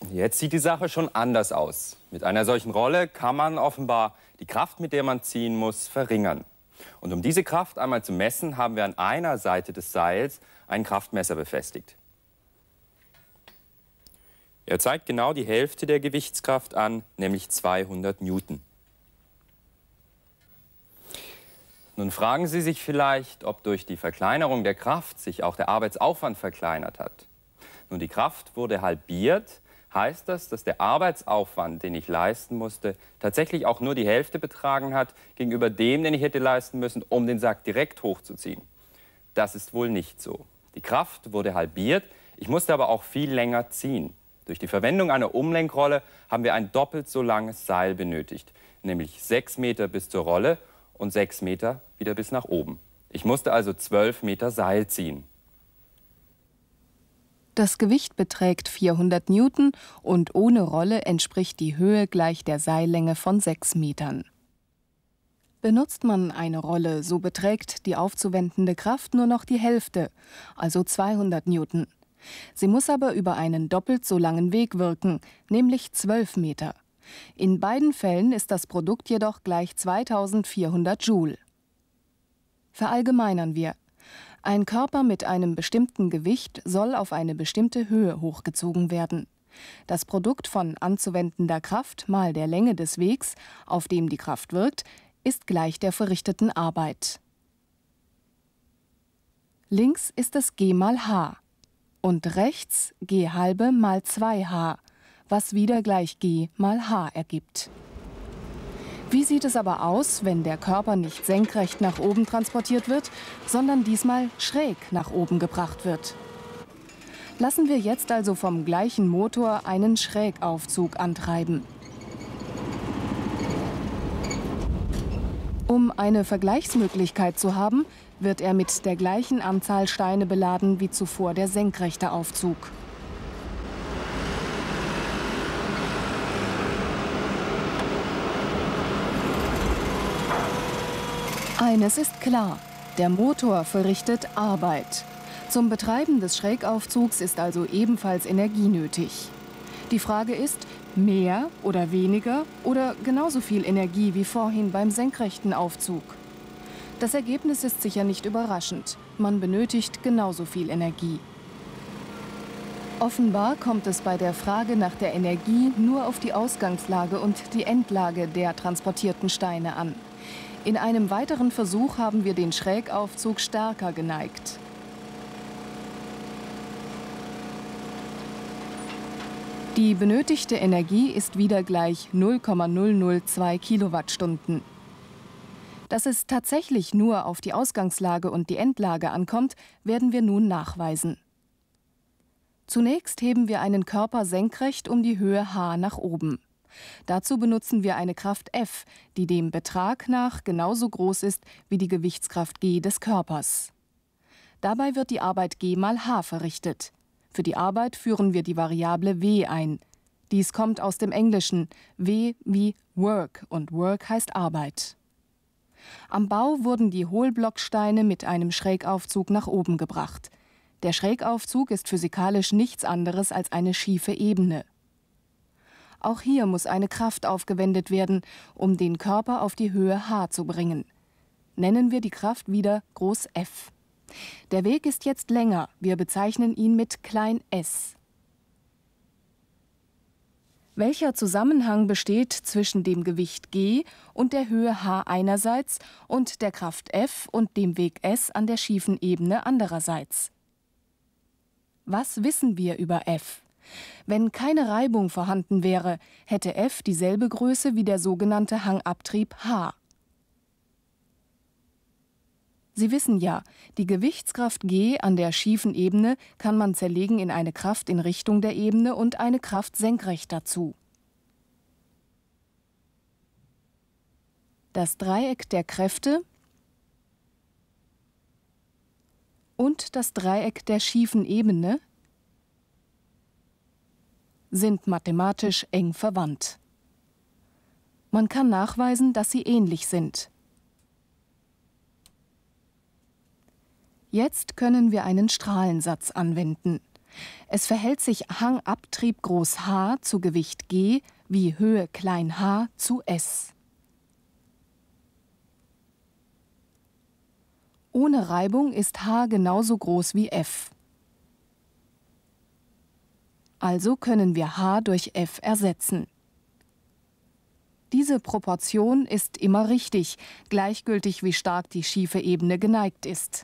jetzt sieht die Sache schon anders aus. Mit einer solchen Rolle kann man offenbar die Kraft, mit der man ziehen muss, verringern. Und um diese Kraft einmal zu messen, haben wir an einer Seite des Seils einen Kraftmesser befestigt. Er zeigt genau die Hälfte der Gewichtskraft an, nämlich 200 Newton. Nun fragen Sie sich vielleicht, ob durch die Verkleinerung der Kraft sich auch der Arbeitsaufwand verkleinert hat. Nun, die Kraft wurde halbiert. Heißt das, dass der Arbeitsaufwand, den ich leisten musste, tatsächlich auch nur die Hälfte betragen hat gegenüber dem, den ich hätte leisten müssen, um den Sack direkt hochzuziehen? Das ist wohl nicht so. Die Kraft wurde halbiert, ich musste aber auch viel länger ziehen. Durch die Verwendung einer Umlenkrolle haben wir ein doppelt so langes Seil benötigt, nämlich 6 Meter bis zur Rolle und 6 Meter wieder bis nach oben. Ich musste also 12 Meter Seil ziehen. Das Gewicht beträgt 400 Newton und ohne Rolle entspricht die Höhe gleich der Seillänge von 6 Metern. Benutzt man eine Rolle, so beträgt die aufzuwendende Kraft nur noch die Hälfte, also 200 Newton. Sie muss aber über einen doppelt so langen Weg wirken, nämlich 12 Meter. In beiden Fällen ist das Produkt jedoch gleich 2400 Joule. Verallgemeinern wir. Ein Körper mit einem bestimmten Gewicht soll auf eine bestimmte Höhe hochgezogen werden. Das Produkt von anzuwendender Kraft mal der Länge des Wegs, auf dem die Kraft wirkt, ist gleich der verrichteten Arbeit. Links ist es G mal H und rechts G halbe mal 2H, was wieder gleich G mal H ergibt. Wie sieht es aber aus, wenn der Körper nicht senkrecht nach oben transportiert wird, sondern diesmal schräg nach oben gebracht wird? Lassen wir jetzt also vom gleichen Motor einen Schrägaufzug antreiben. Um eine Vergleichsmöglichkeit zu haben, wird er mit der gleichen Anzahl Steine beladen wie zuvor der senkrechte Aufzug. Eines ist klar, der Motor verrichtet Arbeit. Zum Betreiben des Schrägaufzugs ist also ebenfalls Energie nötig. Die Frage ist, mehr oder weniger oder genauso viel Energie wie vorhin beim senkrechten Aufzug? Das Ergebnis ist sicher nicht überraschend. Man benötigt genauso viel Energie. Offenbar kommt es bei der Frage nach der Energie nur auf die Ausgangslage und die Endlage der transportierten Steine an. In einem weiteren Versuch haben wir den Schrägaufzug stärker geneigt. Die benötigte Energie ist wieder gleich 0,002 Kilowattstunden. Dass es tatsächlich nur auf die Ausgangslage und die Endlage ankommt, werden wir nun nachweisen. Zunächst heben wir einen Körper senkrecht um die Höhe h nach oben. Dazu benutzen wir eine Kraft F, die dem Betrag nach genauso groß ist wie die Gewichtskraft G des Körpers. Dabei wird die Arbeit G mal H verrichtet. Für die Arbeit führen wir die Variable W ein. Dies kommt aus dem Englischen, W wie Work und Work heißt Arbeit. Am Bau wurden die Hohlblocksteine mit einem Schrägaufzug nach oben gebracht. Der Schrägaufzug ist physikalisch nichts anderes als eine schiefe Ebene. Auch hier muss eine Kraft aufgewendet werden, um den Körper auf die Höhe h zu bringen. Nennen wir die Kraft wieder Groß F. Der Weg ist jetzt länger, wir bezeichnen ihn mit Klein s. Welcher Zusammenhang besteht zwischen dem Gewicht G und der Höhe h einerseits und der Kraft F und dem Weg S an der schiefen Ebene andererseits? Was wissen wir über F? Wenn keine Reibung vorhanden wäre, hätte F dieselbe Größe wie der sogenannte Hangabtrieb H. Sie wissen ja, die Gewichtskraft G an der schiefen Ebene kann man zerlegen in eine Kraft in Richtung der Ebene und eine Kraft senkrecht dazu. Das Dreieck der Kräfte und das Dreieck der schiefen Ebene sind mathematisch eng verwandt. Man kann nachweisen, dass sie ähnlich sind. Jetzt können wir einen Strahlensatz anwenden. Es verhält sich Hangabtrieb groß H zu Gewicht G wie Höhe klein h zu S. Ohne Reibung ist H genauso groß wie F. Also können wir H durch F ersetzen. Diese Proportion ist immer richtig, gleichgültig wie stark die schiefe Ebene geneigt ist.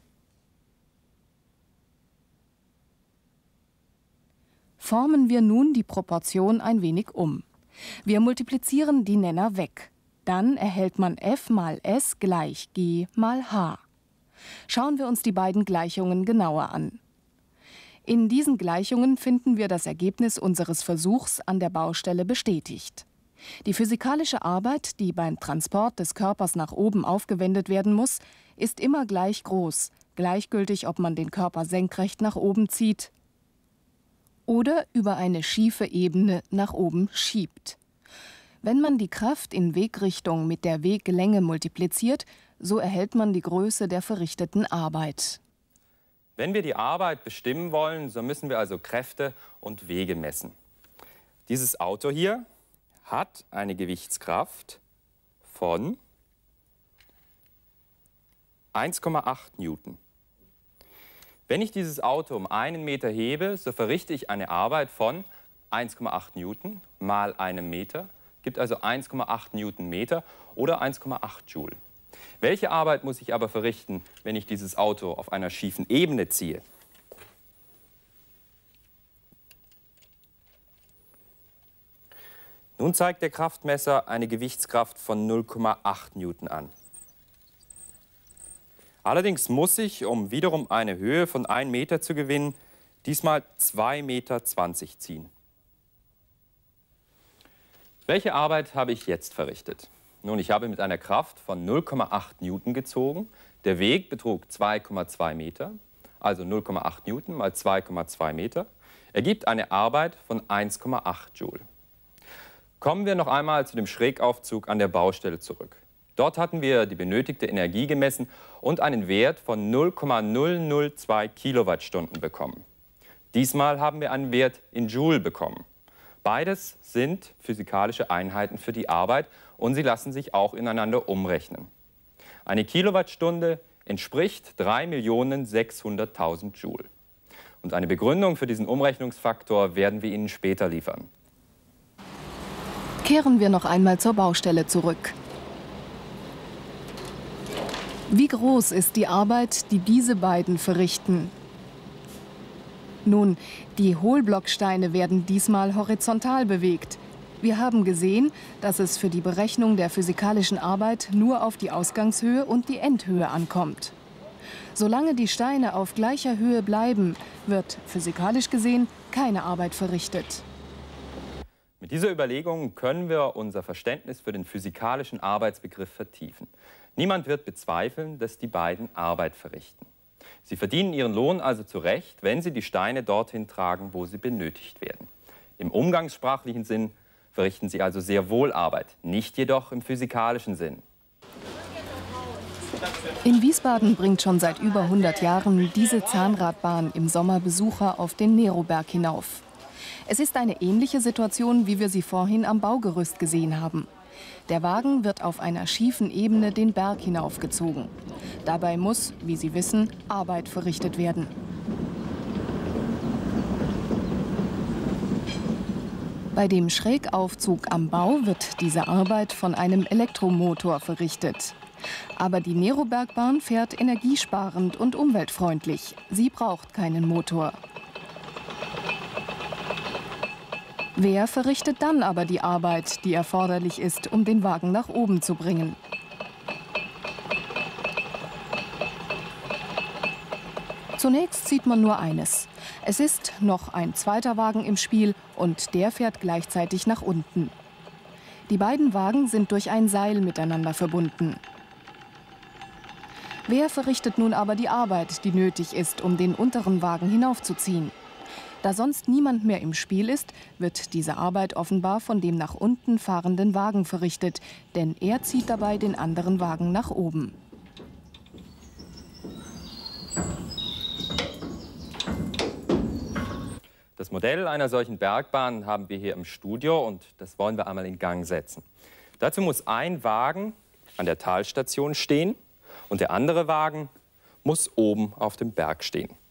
Formen wir nun die Proportion ein wenig um. Wir multiplizieren die Nenner weg. Dann erhält man F mal S gleich G mal H. Schauen wir uns die beiden Gleichungen genauer an. In diesen Gleichungen finden wir das Ergebnis unseres Versuchs an der Baustelle bestätigt. Die physikalische Arbeit, die beim Transport des Körpers nach oben aufgewendet werden muss, ist immer gleich groß, gleichgültig, ob man den Körper senkrecht nach oben zieht oder über eine schiefe Ebene nach oben schiebt. Wenn man die Kraft in Wegrichtung mit der Weglänge multipliziert, so erhält man die Größe der verrichteten Arbeit. Wenn wir die Arbeit bestimmen wollen, so müssen wir also Kräfte und Wege messen. Dieses Auto hier hat eine Gewichtskraft von 1,8 Newton. Wenn ich dieses Auto um 1 Meter hebe, so verrichte ich eine Arbeit von 1,8 Newton mal einem Meter, gibt also 1,8 Newtonmeter oder 1,8 Joule. Welche Arbeit muss ich aber verrichten, wenn ich dieses Auto auf einer schiefen Ebene ziehe? Nun zeigt der Kraftmesser eine Gewichtskraft von 0,8 Newton an. Allerdings muss ich, um wiederum eine Höhe von 1 Meter zu gewinnen, diesmal 2,20 Meter ziehen. Welche Arbeit habe ich jetzt verrichtet? Nun, ich habe mit einer Kraft von 0,8 Newton gezogen. Der Weg betrug 2,2 Meter, also 0,8 Newton mal 2,2 Meter, ergibt eine Arbeit von 1,8 Joule. Kommen wir noch einmal zu dem Schrägaufzug an der Baustelle zurück. Dort hatten wir die benötigte Energie gemessen und einen Wert von 0,002 Kilowattstunden bekommen. Diesmal haben wir einen Wert in Joule bekommen. Beides sind physikalische Einheiten für die Arbeit und sie lassen sich auch ineinander umrechnen. Eine Kilowattstunde entspricht 3.600.000 Joule. Und eine Begründung für diesen Umrechnungsfaktor werden wir Ihnen später liefern. Kehren wir noch einmal zur Baustelle zurück. Wie groß ist die Arbeit, die diese beiden verrichten? Nun, die Hohlblocksteine werden diesmal horizontal bewegt. Wir haben gesehen, dass es für die Berechnung der physikalischen Arbeit nur auf die Ausgangshöhe und die Endhöhe ankommt. Solange die Steine auf gleicher Höhe bleiben, wird physikalisch gesehen keine Arbeit verrichtet. Mit dieser Überlegung können wir unser Verständnis für den physikalischen Arbeitsbegriff vertiefen. Niemand wird bezweifeln, dass die beiden Arbeit verrichten. Sie verdienen ihren Lohn also zurecht, wenn sie die Steine dorthin tragen, wo sie benötigt werden. Im umgangssprachlichen Sinn verrichten sie also sehr wohl Arbeit, nicht jedoch im physikalischen Sinn. In Wiesbaden bringt schon seit über 100 Jahren diese Zahnradbahn im Sommer Besucher auf den Neroberg hinauf. Es ist eine ähnliche Situation, wie wir sie vorhin am Baugerüst gesehen haben. Der Wagen wird auf einer schiefen Ebene den Berg hinaufgezogen. Dabei muss, wie Sie wissen, Arbeit verrichtet werden. Bei dem Schrägaufzug am Bau wird diese Arbeit von einem Elektromotor verrichtet. Aber die Nerobergbahn fährt energiesparend und umweltfreundlich. Sie braucht keinen Motor. Wer verrichtet dann aber die Arbeit, die erforderlich ist, um den Wagen nach oben zu bringen? Zunächst sieht man nur eines. Es ist noch ein zweiter Wagen im Spiel und der fährt gleichzeitig nach unten. Die beiden Wagen sind durch ein Seil miteinander verbunden. Wer verrichtet nun aber die Arbeit, die nötig ist, um den unteren Wagen hinaufzuziehen? Da sonst niemand mehr im Spiel ist, wird diese Arbeit offenbar von dem nach unten fahrenden Wagen verrichtet, denn er zieht dabei den anderen Wagen nach oben. Das Modell einer solchen Bergbahn haben wir hier im Studio und das wollen wir einmal in Gang setzen. Dazu muss ein Wagen an der Talstation stehen und der andere Wagen muss oben auf dem Berg stehen.